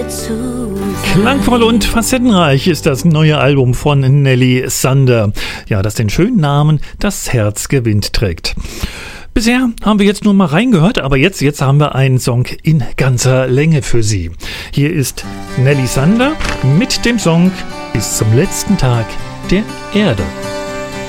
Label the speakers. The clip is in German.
Speaker 1: dir zu sein.
Speaker 2: Klangvoll und facettenreich ist das neue Album von Nelly Sander, ja, das den schönen Namen Das Herz gewinnt trägt. Bisher haben wir jetzt nur mal reingehört, aber jetzt haben wir einen Song in ganzer Länge für Sie. Hier ist Nelly Sander mit dem Song Bis zum letzten Tag der Erde.